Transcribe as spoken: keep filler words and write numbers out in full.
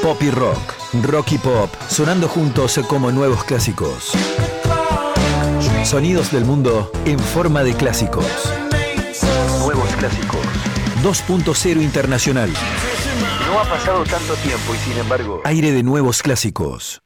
Pop y rock, rock y pop, sonando juntos como nuevos clásicos. Sonidos del mundo en forma de clásicos. Nuevos clásicos. dos punto cero Internacional. No ha pasado tanto tiempo y sin embargo, aire de nuevos clásicos.